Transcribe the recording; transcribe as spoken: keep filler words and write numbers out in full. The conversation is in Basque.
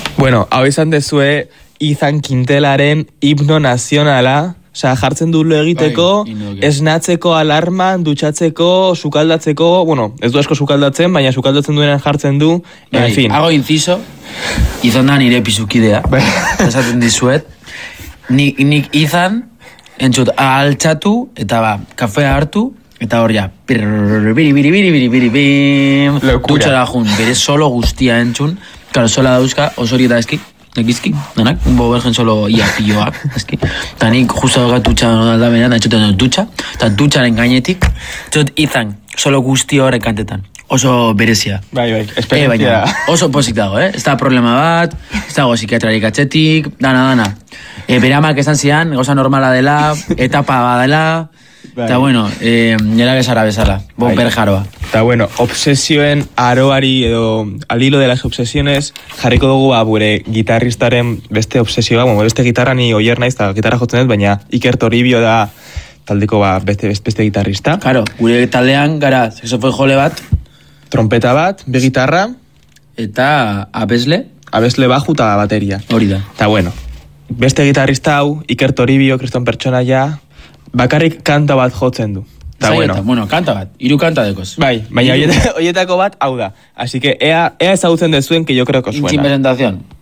Bueno, hau izan dezue Izan Quintelaren himno nazionala, osea, jartzen du lo egiteko, esnatzeko alarma, dutxatzeko, sukaldatzeko, bueno, ez du asko sukaldatzen, baina sukaldatzen duenan jartzen du, en bai, fin. Hago inciso, izan da nire pizukidea, esaten dizuet, nik, nik izan, entzut, altxatu, eta ba, kafea hartu, eta hor ja, biri, biri, biri, biri, biri, biri, dutxara jun, bere solo guztia entzun, claro, sola dauzka, osori eta eski, nekizki, denak, un bo bergen solo ia pilloak, eski, eta nik justo dagoa dutxa aldabenean, da txuten dut dutxa, eta dutxaren gainetik, txut izan, solo guzti horrek kantetan. Oso berezia. Bai, bai, esperientzia. E, oso pozik dago, eh? Ez da problema bat, ez dago psikiatrarik atzetik, dana, dana. E, bere amak esan zian, goza normala dela, etapa badela, eta bueno, e, nera bezara bezala, bon berjaroa. Eta bueno, obsesioen aroari edo al hilo de las obsesiones jarriko dugu ba, gure gitarristaren beste obsesioa, bueno, beste gitarra ni oier naiz, eta gitarra jotzen dut, baina Iker Toribio da taldeko ba, beste, beste gitarrista. Claro, gure taldean gara saxofoi jole bat, trompeta bat, be gitarra, eta abesle, abesle baju eta bateria. Hori da. Eta bueno, beste gitarrista hau, Iker Toribio, kriston pertsonaia, bakarrik kanta bat jotzen du. Ta bueno. bueno, kanta bat, hiru kanta dekoz. Bai, baina hoietako bat hau da. Así que ea, ea ezagutzen dezuen, que yo creo que os suena. Presentación.